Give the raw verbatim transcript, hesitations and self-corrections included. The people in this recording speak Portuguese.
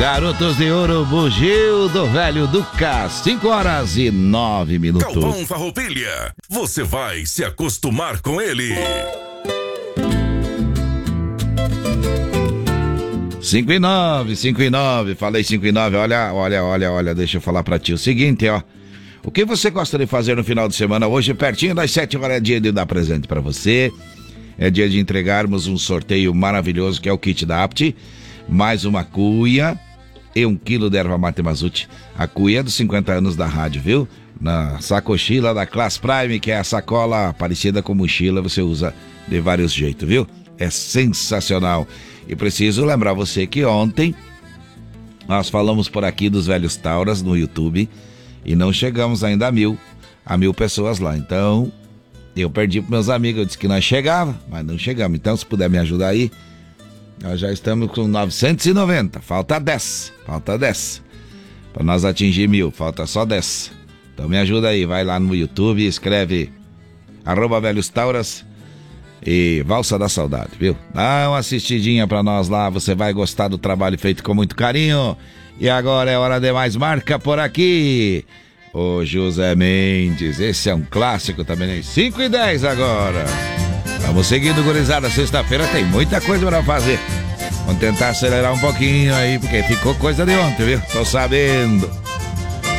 Garotos de Ouro, Bugio do Velho Duca, cinco horas e nove minutos. Galvão Farroupilha, você vai se acostumar com ele. cinco e nove, cinco e nove, falei cinco e nove, olha, olha, olha, olha, deixa eu falar pra ti o seguinte, ó. O que você gosta de fazer no final de semana? Hoje, pertinho das sete horas, é dia de dar presente pra você. É dia de entregarmos um sorteio maravilhoso que é o kit da Apt, mais uma cuia e um quilo de erva mate Mazute. A cuia dos cinquenta anos da rádio, viu? Na sacochila da Class Prime, que é a sacola parecida com mochila, você usa de vários jeitos, viu? É sensacional. E preciso lembrar você que ontem nós falamos por aqui dos Velhos Tauras no YouTube e não chegamos ainda a mil, a mil pessoas lá. Então, eu perdi para meus amigos, eu disse que nós chegava, mas não chegamos. Então, se puder me ajudar aí, nós já estamos com novecentos e noventa, falta dez, falta dez, para nós atingir mil, falta só dez. Então me ajuda aí, vai lá no YouTube, escreve arroba Velhos Tauras e Valsa da Saudade, viu? Dá uma assistidinha para nós lá, você vai gostar do trabalho feito com muito carinho. E agora é hora de mais marca por aqui. O José Mendes, esse é um clássico também, cinco e dez agora. Vamos seguindo, gurizada, sexta-feira tem muita coisa pra fazer. Vamos tentar acelerar um pouquinho aí, porque ficou coisa de ontem, viu? Tô sabendo.